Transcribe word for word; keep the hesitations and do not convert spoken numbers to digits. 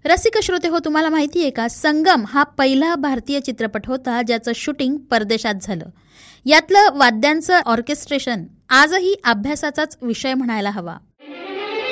रसिक श्रोते हो, तुम्हाला माहिती आहे का, संगम हा पहिला भारतीय चित्रपट होता ज्याचं शूटिंग परदेशात झालं. यातलं वाद्यांचं ऑर्केस्ट्रेशन आजही अभ्यासाचाच विषय म्हणायला हवा.